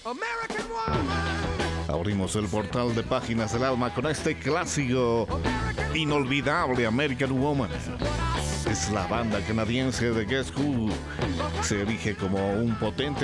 Abrimos el portal de Páginas del Alma con este clásico inolvidable, American Woman. Es la banda canadiense de Guess Who. Se erige como un potente